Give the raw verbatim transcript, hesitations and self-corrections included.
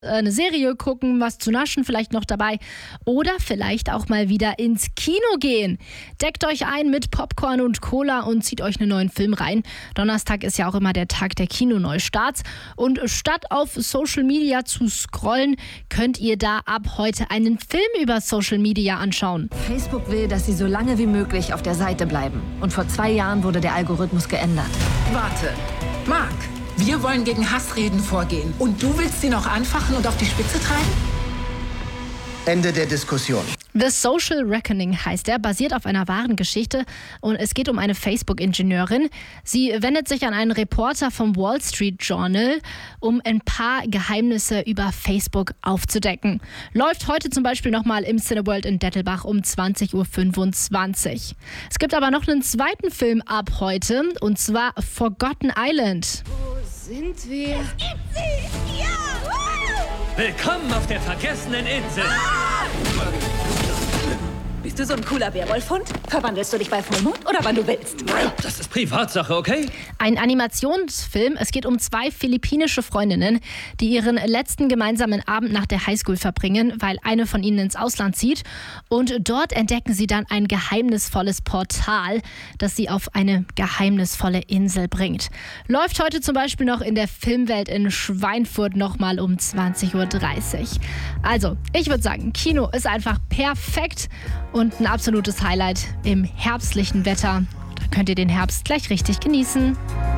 eine Serie gucken, was zu naschen vielleicht noch dabei oder vielleicht auch mal wieder ins Kino gehen. Deckt euch ein mit Popcorn und Cola und zieht euch einen neuen Film rein. Donnerstag ist ja auch immer der Tag der Kinoneustarts und statt auf Social Media zu scrollen, könnt ihr da ab heute einen Film über Social Media anschauen. Facebook will, dass sie so lange wie möglich auf der Seite bleiben. Und vor zwei Jahren wurde der Algorithmus geändert. Warte, Marc. Wir wollen gegen Hassreden vorgehen. Und du willst sie noch anfachen und auf die Spitze treiben? Ende der Diskussion. The Social Reckoning heißt er, basiert auf einer wahren Geschichte und es geht um eine Facebook-Ingenieurin. Sie wendet sich an einen Reporter vom Wall Street Journal, um ein paar Geheimnisse über Facebook aufzudecken. Läuft heute zum Beispiel nochmal im Cineworld in Dettelbach um zwanzig Uhr fünfundzwanzig. Es gibt aber noch einen zweiten Film ab heute und zwar Forgotten Island. Wo sind wir? Es gibt sie! Ja! Willkommen auf der vergessenen Insel! Ah! Bist du so ein cooler Werwolfhund? Verwandelst du dich bei Vollmond oder wann du willst? Das ist Privatsache, okay? Ein Animationsfilm. Es geht um zwei philippinische Freundinnen, die ihren letzten gemeinsamen Abend nach der Highschool verbringen, weil eine von ihnen ins Ausland zieht. Und dort entdecken sie dann ein geheimnisvolles Portal, das sie auf eine geheimnisvolle Insel bringt. Läuft heute zum Beispiel noch in der Filmwelt in Schweinfurt nochmal um zwanzig Uhr dreißig. Also, ich würde sagen, Kino ist einfach perfekt und ein absolutes Highlight im herbstlichen Wetter. Da könnt ihr den Herbst gleich richtig genießen.